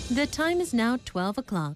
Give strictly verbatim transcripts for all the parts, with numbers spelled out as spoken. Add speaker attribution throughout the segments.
Speaker 1: The time is now twelve o'clock.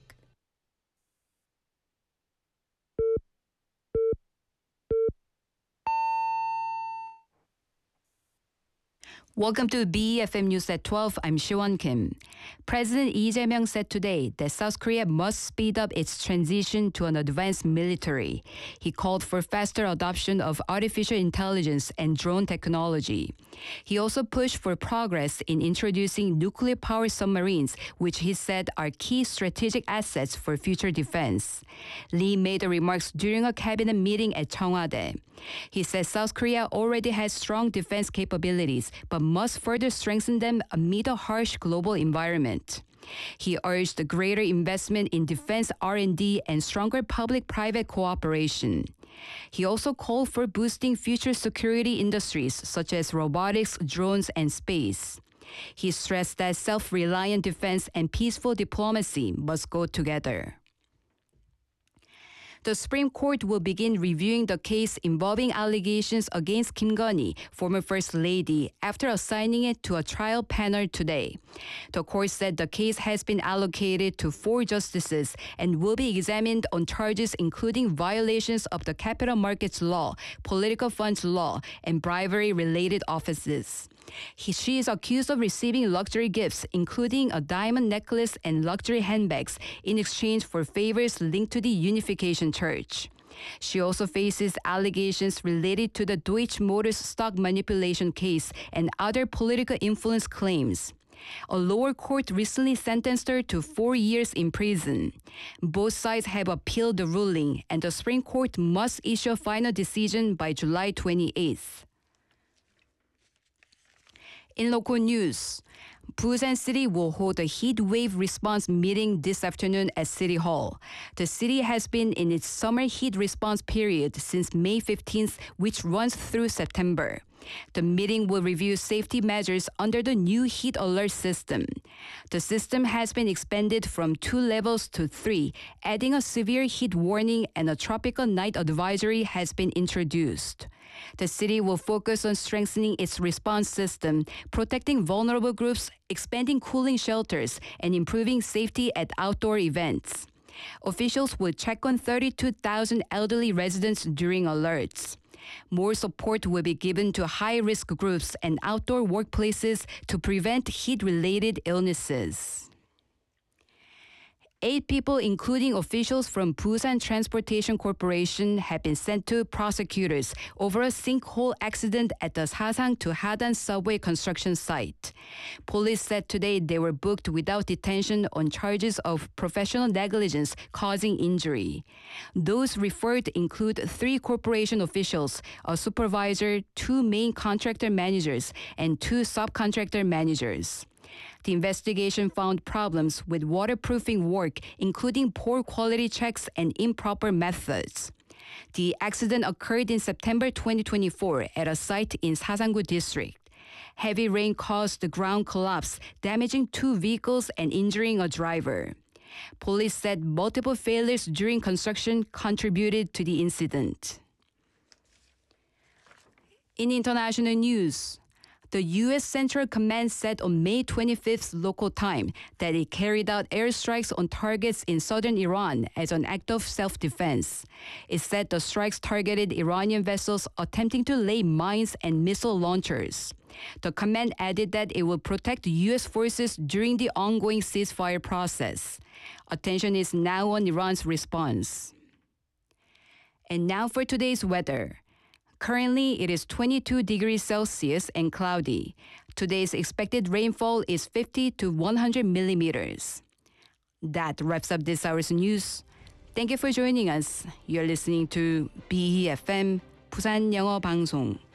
Speaker 2: Welcome to B E F M News at twelve. I'm Siwon Kim. President Lee Jae-myung said today that South Korea must speed up its transition to an advanced military. He called for faster adoption of artificial intelligence and drone technology. He also pushed for progress in introducing nuclear-powered submarines, which he said are key strategic assets for future defense. Lee made the remarks during a cabinet meeting at Cheongwade. He said South Korea already has strong defense capabilities, but must further strengthen them amid a harsh global environment. He urged greater investment in defense R and D and stronger public-private cooperation. He also called for boosting future security industries such as robotics, drones, and space. He stressed that self-reliant defense and peaceful diplomacy must go together. The Supreme Court will begin reviewing the case involving allegations against Kim Gun-hee, former First Lady, after assigning it to a trial panel today. The court said the case has been allocated to four justices and will be examined on charges including violations of the capital markets law, political funds law, and bribery-related offenses. He, she is accused of receiving luxury gifts, including a diamond necklace and luxury handbags, in exchange for favors linked to the Unification Church. She also faces allegations related to the Deutsche Motors stock manipulation case and other political influence claims. A lower court recently sentenced her to four years in prison. Both sides have appealed the ruling, and the Supreme Court must issue a final decision by July twenty-eighth. In local news, Busan City will hold a heat wave response meeting this afternoon at City Hall. The city has been in its summer heat response period since May fifteenth, which runs through September. The meeting will review safety measures under the new heat alert system. The system has been expanded from two levels to three, adding a severe heat warning, and a tropical night advisory has been introduced. The city will focus on strengthening its response system, protecting vulnerable groups, expanding cooling shelters, and improving safety at outdoor events. Officials will check on thirty-two thousand elderly residents during alerts. More support will be given to high-risk groups and outdoor workplaces to prevent heat-related illnesses. Eight people, including officials from Busan Transportation Corporation, have been sent to prosecutors over a sinkhole accident at the Sasang to Hadan subway construction site. Police said today they were booked without detention on charges of professional negligence causing injury. Those referred include three corporation officials, a supervisor, two main contractor managers, and two subcontractor managers. The investigation found problems with waterproofing work, including poor quality checks and improper methods. The accident occurred in September twenty twenty-four at a site in Sasanggu district. Heavy rain caused the ground collapse, damaging two vehicles and injuring a driver. Police said multiple failures during construction contributed to the incident. In international news, the U S Central Command said on May twenty-fifth local time that it carried out airstrikes on targets in southern Iran as an act of self-defense. It said the strikes targeted Iranian vessels attempting to lay mines and missile launchers. The command added that it will protect U S forces during the ongoing ceasefire process. Attention is now on Iran's response. And now for today's weather. Currently, it is twenty-two degrees Celsius and cloudy. Today's expected rainfall is fifty to one hundred millimeters. That wraps up this hour's news. Thank you for joining us. You're listening to B E F M Busan 영어 방송.